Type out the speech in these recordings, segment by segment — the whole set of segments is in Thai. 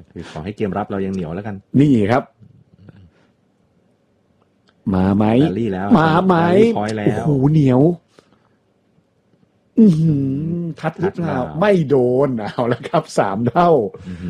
ขอให้เกมรับเรายังเหนียวแล้วกันนี่ครับมาไหมมาไหมโอ้โหเหนียวทัดหรือเปล่าไม่โดนเอาแล้วครับ3เท่า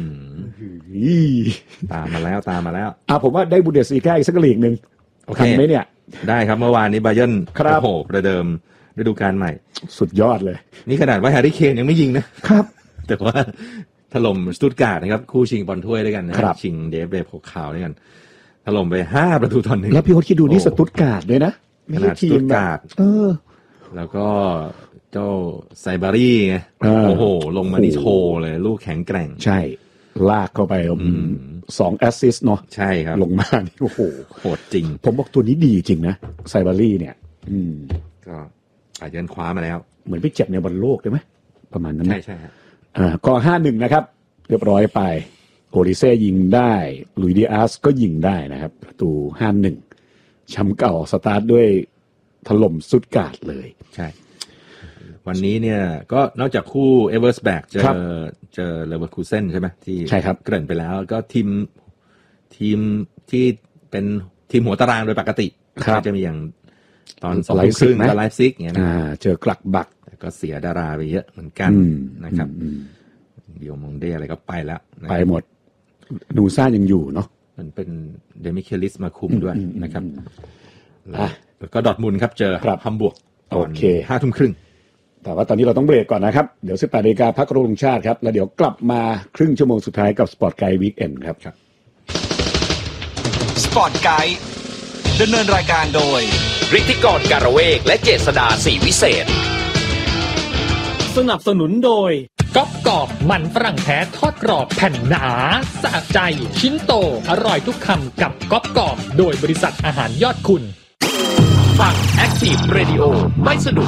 ตามมาแล้วผมว่าได้บุนเดสลีก้าอีกสักลีกนึงทันไหมเนี่ยได้ครับเมื่อวานนี้บาเยิร์นโอ้โหประเดิมฤดูกาลใหม่สุดยอดเลยนี่ขนาดว่าแฮร์รี่เคนยังไม่ยิงนะครับแต่ว่าถล่มสตุตการ์ดนะครับคู่ชิงบอลถ้วยด้วยกันนะชิงเดฟเบย์โพคาลด้วยกันถล่มไป5-1 แล้วพี่โอ๊ตคิดดูนี่สตุตการ์ดด้วยนะไม่ใช่ทีมแบบแล้วก็เจ้าไซบารี่ไงโอ้โหลงมานี่โชว์เลยลูกแข็งแกร่งใช่ลากเข้าไป2แอสซิสต์เนาะใช่ครับลงมานี่โอ้โหโหดจริงผมบอกตัวนี้ดีจริงนะไซบารี่เนี่ยก็อาจจะคว้ามาแล้วเหมือนไปเจ็บในบอลโลกได้ไหมประมาณนั้นใช่ครับก็ 5-1 นะครับเรียบร้อยไปโอลิเซ่ยิงได้ลุยดิอาสก็ยิงได้นะครับประตู 5-1 แชมป์เก่าสตาร์ทด้วยถล่มสตุตการ์ดเลยใช่วันนี้เนี่ยก็นอกจากคู่เอเวอร์สแบกเจอเลเวอร์คูเซ่นใช่ไหมที่เกริ่นไปแล้วก็ทีมที่เป็นทีมหัวตารางโดยปกติก็จะมีอย่างตอน2 ทุ่มครึ่งกับไลฟ์ซิกเนี่ยนะเจอกลักบักก็เสียดาราไปเยอะเหมือนกันนะครับเดี๋ยวมองได้อะไรก็ไปแล้วไปหมดนูซ่ายังอยู่เนาะมันเป็นเดมิเคลิสมาคุมด้วยนะครับแล้วก็ดอร์ทมุนด์ครับเจอฮัมบูร์กตอน 5 ทุ่มครึ่งแต่ว่าตอนนี้เราต้องเบรกก่อนนะครับเดี๋ยว 18:00 นพักครบธงชาติครับแล้วเดี๋ยวกลับมาครึ่งชั่วโมงสุดท้ายกับสปอร์ตไกด์วีคเอนด์ครับสปอร์ตไกด์ดำเนินรายการโดยฤทธิกรการเวกและเจษฎาศรีวิเศษสนับสนุนโดยก๊อบกรอบมันฝรั่งแท้ทอดกรอบแผ่นหนาสะใจชิ้นโตอร่อยทุกคำกับก๊อบกรอบโดยบริษัทอาหารยอดคุณฟัง Active Radio ไม่สะดุด